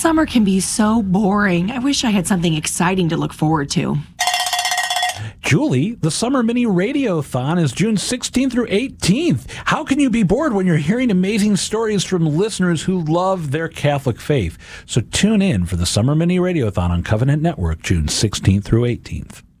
Summer can be so boring. I wish I had something exciting to look forward to. Julie, the Summer Mini Radiothon is June 16th through 18th. How can you be bored when you're hearing amazing stories from listeners who love their Catholic faith? So tune in for the Summer Mini Radiothon on Covenant Network, June 16th through 18th.